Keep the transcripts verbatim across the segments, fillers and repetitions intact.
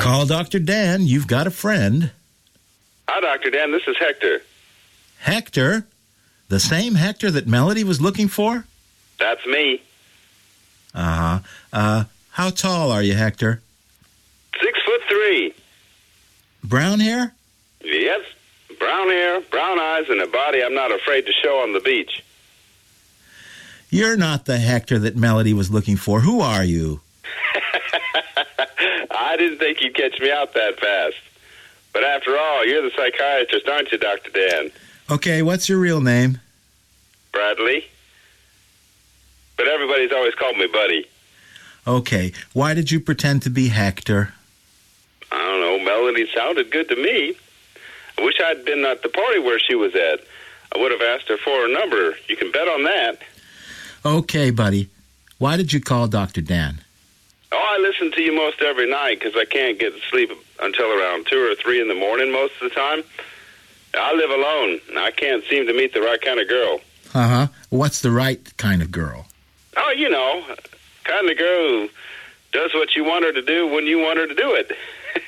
Call Doctor Dan. You've got a friend. Hi, Doctor Dan. This is Hector. Hector? The same Hector that Melody was looking for? That's me. Uh-huh. Uh, how tall are you, Hector? Six foot three. Brown hair? Yes. Brown hair, brown eyes, and a body I'm not afraid to show on the beach. You're not the Hector that Melody was looking for. Who are you? I didn't think you'd catch me out that fast. But after all, you're the psychiatrist, aren't you, Doctor Dan? Okay, what's your real name? Bradley. But everybody's always called me Buddy. Okay, why did you pretend to be Hector? I don't know, Melody sounded good to me. I wish I'd been at the party where she was at. I would have asked her for her number. You can bet on that. Okay, buddy. Why did you call Doctor Dan? Oh, I listen to you most every night because I can't get to sleep until around two or three in the morning most of the time. I live alone, and I can't seem to meet the right kind of girl. Uh-huh. What's the right kind of girl? Oh, you know, kind of girl who does what you want her to do when you want her to do it.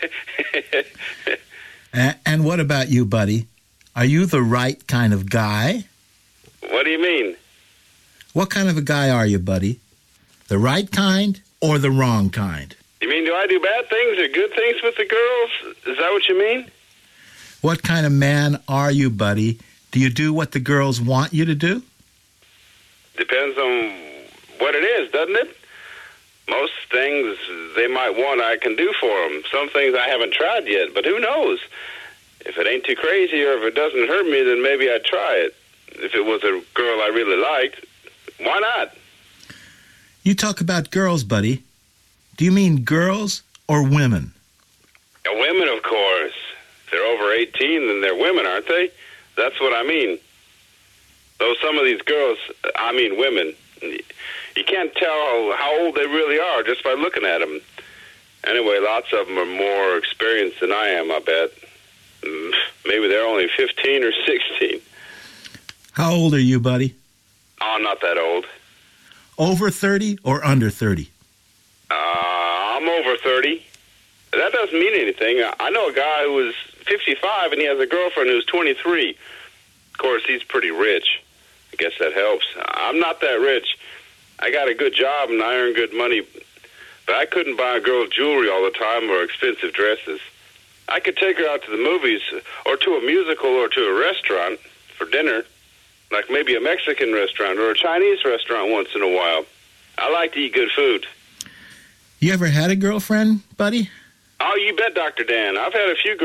A- and what about you, buddy? Are you the right kind of guy? What do you mean? What kind of a guy are you, buddy? The right kind or the wrong kind? You mean, do I do bad things or good things with the girls? Is that what you mean? What kind of man are you, buddy? Do you do what the girls want you to do? Depends on what it is, doesn't it? Most things they might want I can do for them. Some things I haven't tried yet, but who knows? If it ain't too crazy or if it doesn't hurt me, then maybe I'd try it. If it was a girl I really liked, why not? You talk about girls, buddy. Do you mean girls or women? Uh, women, of course. If they're over eighteen, then they're women, aren't they? That's what I mean. Though some of these girls, I mean women, you can't tell how old they really are just by looking at them. Anyway, lots of them are more experienced than I am, I bet. Maybe they're only fifteen or sixteen. How old are you, buddy? Oh, I'm not that old. Over thirty or under thirty? Uh, I'm over thirty. That doesn't mean anything. I know a guy who was fifty-five and he has a girlfriend who's twenty-three. Of course, he's pretty rich. I guess that helps. I'm not that rich. I got a good job and I earn good money, but I couldn't buy a girl jewelry all the time or expensive dresses. I could take her out to the movies or to a musical or to a restaurant for dinner, like maybe a Mexican restaurant or a Chinese restaurant once in a while. I like to eat good food. You ever had a girlfriend, buddy? Oh, you bet, Doctor Dan. I've had a few girls.